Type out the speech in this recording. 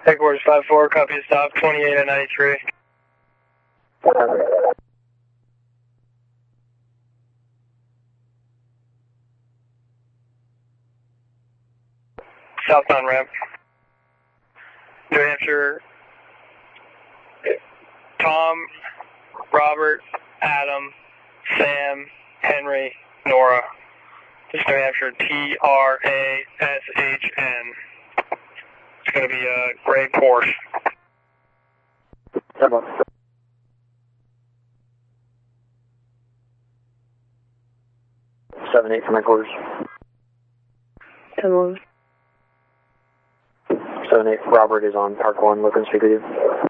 Headquarters 5-4, copy to stop, 28 at 93. Southbound ramp. New Hampshire. Tom, Robert, Adam, Sam, Henry, Nora. This is New Hampshire, TRASHN. It's going to be a gray Porsche. 7-8 from headquarters. 10-11. 7-8, Robert is on Park 1, looking to speak with you.